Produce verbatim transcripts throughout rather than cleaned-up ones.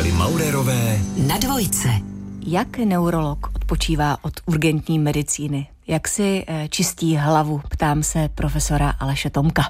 Michaely Maurerové na dvojce. Jak neurolog odpočívá od urgentní medicíny? Jak si čistí hlavu? Ptám se profesora Aleše Tomka.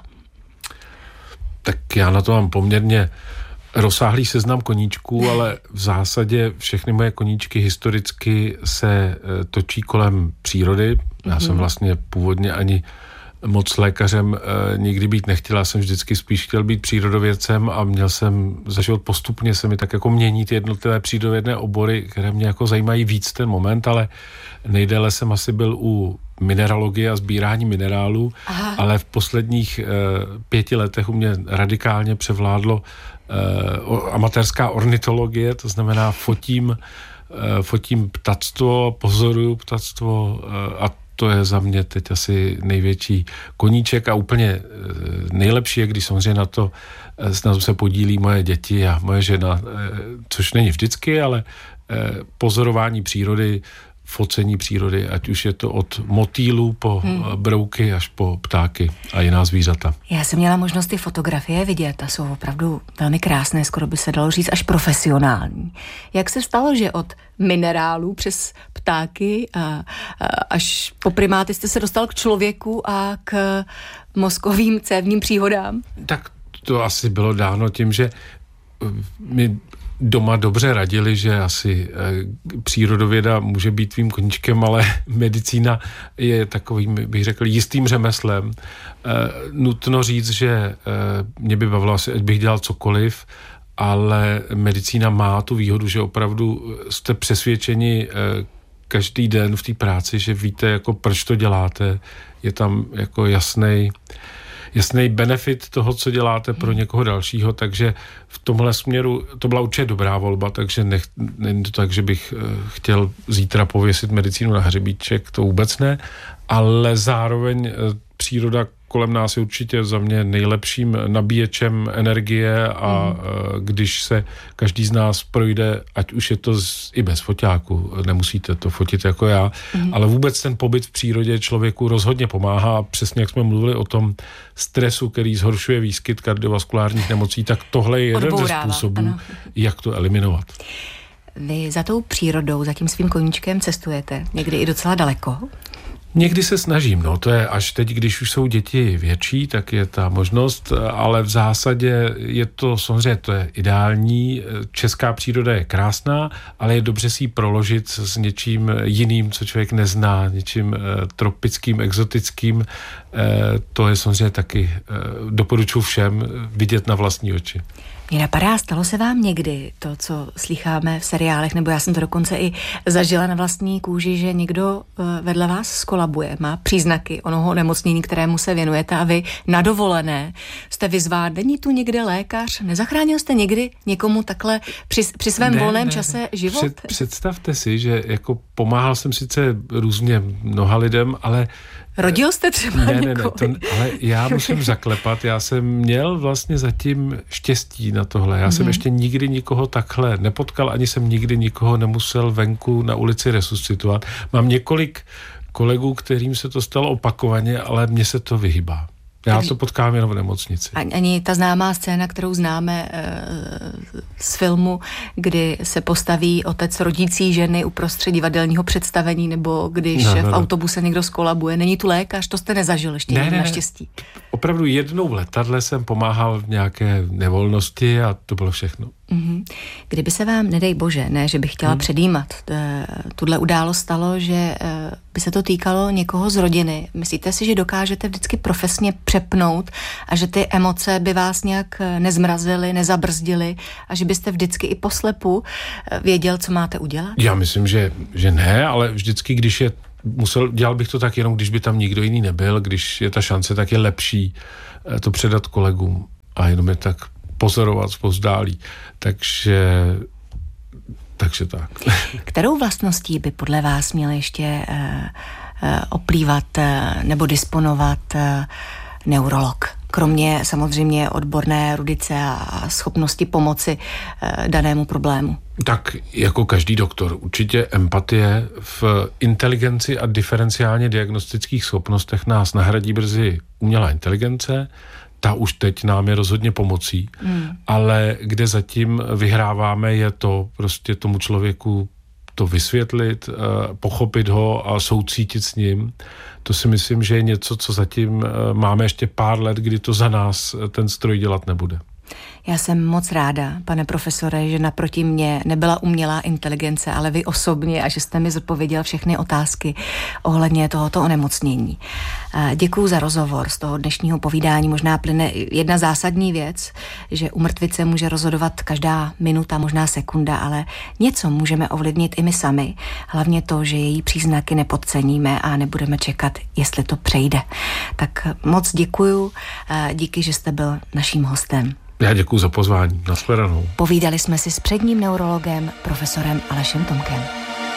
Tak já na to mám poměrně rozsáhlý seznam koníčků, ale v zásadě všechny moje koníčky historicky se točí kolem přírody. Já jsem vlastně původně ani moc lékařem e, nikdy být nechtěl, já jsem vždycky spíš chtěl být přírodovědcem a měl jsem za život postupně se mi tak jako mění ty jednotlivé přírodovědné obory, které mě jako zajímají víc ten moment, ale nejdéle jsem asi byl u mineralogie a sbírání minerálů, Aha. ale v posledních e, pěti letech u mě radikálně převládlo e, o, amatérská ornitologie, to znamená fotím, e, fotím ptactvo, pozoruju ptactvo e, a to je za mě teď asi největší koníček a úplně nejlepší je, když samozřejmě na to, na to se podílí moje děti a moje žena, což není vždycky, ale pozorování přírody, focení přírody, ať už je to od motýlů po hmm. brouky až po ptáky a jiná zvířata. Já jsem měla možnost ty fotografie vidět a jsou opravdu velmi krásné, skoro by se dalo říct až profesionální. Jak se stalo, že od minerálů přes ptáky a, a až po primáty jste se dostal k člověku a k mozkovým cévním příhodám? Tak to asi bylo dáno tím, že my doma dobře radili, že asi e, přírodověda může být tvým koníčkem, ale medicína je takovým, bych řekl, jistým řemeslem. E, nutno říct, že e, mě by bavilo asi, ať bych dělal cokoliv, ale medicína má tu výhodu, že opravdu jste přesvědčeni e, každý den v té práci, že víte, jako proč to děláte. Je tam jako jasnej jasný benefit toho, co děláte pro někoho dalšího, takže v tomhle směru to byla určitě dobrá volba, takže nech, není to tak, že bych chtěl zítra pověsit medicínu na hřebíček, to vůbec ne, ale zároveň příroda kolem nás je určitě za mě nejlepším nabíječem energie a mm. když se každý z nás projde, ať už je to z, i bez foťáku, nemusíte to fotit jako já, mm. ale vůbec ten pobyt v přírodě člověku rozhodně pomáhá, přesně jak jsme mluvili o tom stresu, který zhoršuje výskyt kardiovaskulárních nemocí, tak tohle je jeden ze způsobů, ano. jak to eliminovat. Vy za tou přírodou, za tím svým koníčkem cestujete někdy i docela daleko? Někdy se snažím, no to je až teď, když už jsou děti větší, tak je ta možnost, ale v zásadě je to, samozřejmě to je ideální, česká příroda je krásná, ale je dobře si ji proložit s něčím jiným, co člověk nezná, něčím tropickým, exotickým, to je samozřejmě taky, doporučuji všem vidět na vlastní oči. Mě napadá, stalo se vám někdy to, co slycháme v seriálech, nebo já jsem to dokonce i zažila na vlastní kůži, že někdo vedle vás skolabuje, má příznaky onoho onemocnění, kterému se věnujete a vy na dovolené jste vyzván, není tu někde lékař, nezachránil jste někdy někomu takhle při, při svém ne, volném ne, čase život? Před, představte si, že jako pomáhal jsem sice různě mnoha lidem, ale rodil jste třeba ne, ne, někoho? Ne, to, ale já musím zaklepat, já jsem měl vlastně zatím štěstí na tohle. Já mm-hmm. jsem ještě nikdy nikoho takhle nepotkal, ani jsem nikdy nikoho nemusel venku na ulici resuscitovat. Mám několik kolegů, kterým se to stalo opakovaně, ale mně se to vyhýbá. Já to potkám jenom v nemocnici. Ani ta známá scéna, kterou známe e, z filmu, kdy se postaví otec rodící ženy uprostřed divadelního představení, nebo když no, no, no. v autobuse někdo skolabuje. Není tu lékař, to jste nezažil ještě ne, ne, naštěstí. Opravdu jednou v letadle jsem pomáhal v nějaké nevolnosti a to bylo všechno. Mm-hmm. Kdyby se vám, nedej bože, ne, že bych chtěla hmm. předjímat, tuhle událost stalo, že by se to týkalo někoho z rodiny. Myslíte si, že dokážete vždycky profesně přepnout a že ty emoce by vás nějak nezmrazily, nezabrzdily a že byste vždycky i poslepu věděl, co máte udělat? Já myslím, že, že ne, ale vždycky, když je musel, dělal bych to tak jenom, když by tam nikdo jiný nebyl, když je ta šance, tak je lepší to předat kolegům a jenom je tak pozorovat zpozdálí. Takže, takže tak. Kterou vlastností by podle vás měl ještě uh, uh, oplývat uh, nebo disponovat uh, neurolog? Kromě samozřejmě odborné erudice a schopnosti pomoci uh, danému problému. Tak jako každý doktor, určitě empatie v inteligenci a diferenciálně diagnostických schopnostech nás nahradí brzy umělá inteligence, ta už teď nám je rozhodně pomocí, hmm. ale kde zatím vyhráváme je to prostě tomu člověku to vysvětlit, pochopit ho a soucítit s ním. To si myslím, že je něco, co zatím máme ještě pár let, kdy to za nás ten stroj dělat nebude. Já jsem moc ráda, pane profesore, že naproti mě nebyla umělá inteligence, ale vy osobně a že jste mi zodpověděl všechny otázky ohledně tohoto onemocnění. Děkuju za rozhovor. Z toho dnešního povídání možná plyne jedna zásadní věc, že u mrtvice může rozhodovat každá minuta, možná sekunda, ale něco můžeme ovlivnit i my sami. Hlavně to, že její příznaky nepodceníme a nebudeme čekat, jestli to přejde. Tak moc děkuju. Díky, že jste byl naším hostem. Já děkuju za pozvání. Nashledanou. Povídali jsme si s předním neurologem, profesorem Alešem Tomkem.